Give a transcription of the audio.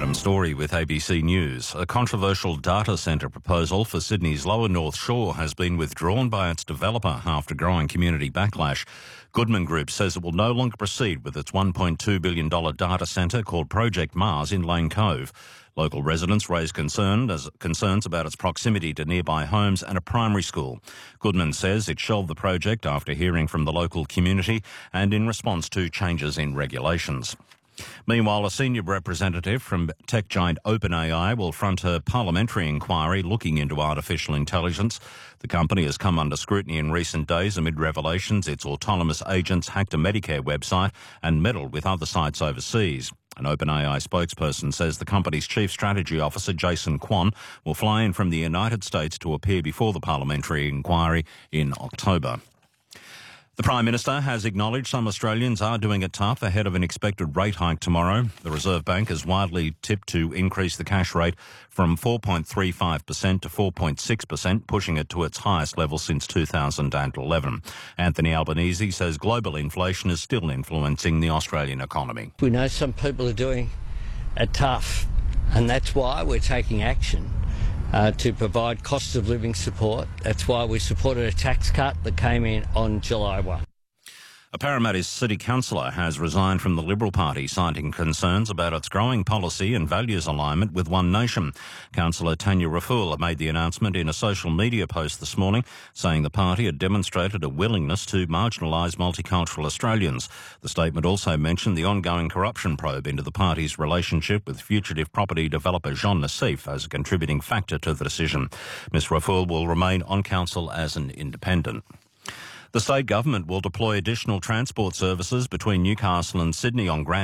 Adam Story with ABC News. A controversial data centre proposal for Sydney's Lower North Shore has been withdrawn by its developer after growing community backlash. Goodman Group says it will no longer proceed with its $1.2 billion data centre called Project Mars in Lane Cove. Local residents raised concerns about its proximity to nearby homes and a primary school. Goodman says it shelved the project after hearing from the local community and in response to changes in regulations. Meanwhile, a senior representative from tech giant OpenAI will front a parliamentary inquiry looking into artificial intelligence. The company has come under scrutiny in recent days amid revelations its autonomous agents hacked a Medicare website and meddled with other sites overseas. An OpenAI spokesperson says the company's chief strategy officer, Jason Kwon, will fly in from the United States to appear before the parliamentary inquiry in October. The Prime Minister has acknowledged some Australians are doing it tough ahead of an expected rate hike tomorrow. The Reserve Bank is widely tipped to increase the cash rate from 4.35% to 4.6%, pushing it to its highest level since 2011. Anthony Albanese says global inflation is still influencing the Australian economy. We know some people are doing it tough, and that's why we're taking action. To provide cost of living support. That's why we supported a tax cut that came in on July 1. A Parramatta City Councillor has resigned from the Liberal Party, citing concerns about its growing policy and values alignment with One Nation. Councillor Tanya Raful made the announcement in a social media post this morning, saying the party had demonstrated a willingness to marginalise multicultural Australians. The statement also mentioned the ongoing corruption probe into the party's relationship with fugitive property developer Jean Nassif as a contributing factor to the decision. Ms Raful will remain on council as an independent. The state government will deploy additional transport services between Newcastle and Sydney on Grand